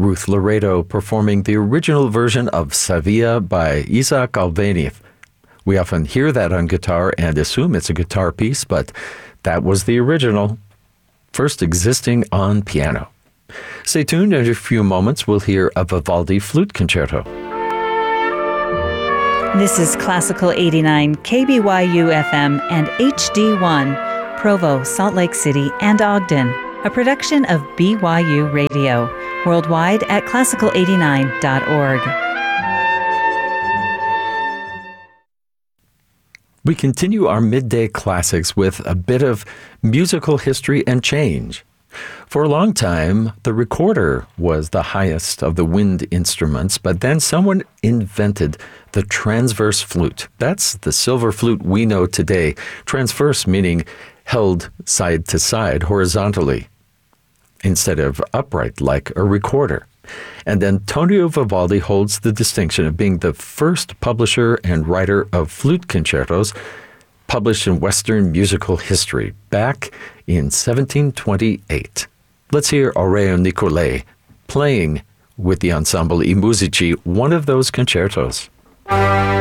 Ruth Laredo performing the original version of Sevilla by Isaac Albéniz. We often hear that on guitar and assume it's a guitar piece, but that was the original, first existing on piano. Stay tuned. In a few moments, we'll hear a Vivaldi flute concerto. This is Classical 89, KBYU FM and HD1, Provo, Salt Lake City, and Ogden, a production of BYU Radio, worldwide at classical89.org. We continue our midday classics with a bit of musical history and change. For a long time, the recorder was the highest of the wind instruments, but then someone invented the transverse flute. That's the silver flute we know today. Transverse meaning held side to side horizontally, instead of upright like a recorder. And Antonio Vivaldi holds the distinction of being the first publisher and writer of flute concertos published in Western musical history back in 1728. Let's hear Aurelio Nicolai playing with the ensemble I Musici one of those concertos.